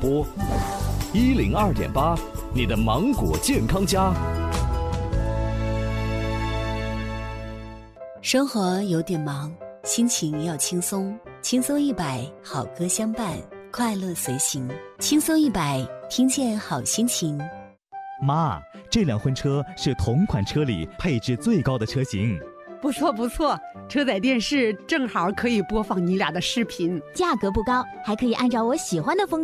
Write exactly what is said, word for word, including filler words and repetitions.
播，一零二点八，你的芒果健康家。 生活有点忙，心情要轻松，轻松一百，好歌相伴，快乐随行。轻松一百，听见好心情。 妈，这辆婚车是同款车里配置最高的车型。 不错不错，车载电视正好可以播放你俩的视频， 价格不高，还可以按照我喜欢的风格